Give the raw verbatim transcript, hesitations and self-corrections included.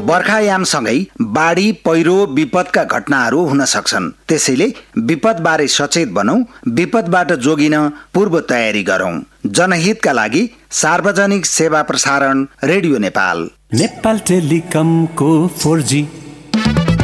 बर्खायामसँगै बाढी पहिरो विपदका घटनाहरू हुन सक्छन्। त्यसैले विपदबारे सचेत बनौं, विपदबाट जोगिन पूर्व तयारी गरौं। जनहितका लागि सार्वजनिक सेवा प्रसारण radio Nepal. Nepal टेलिकमको four G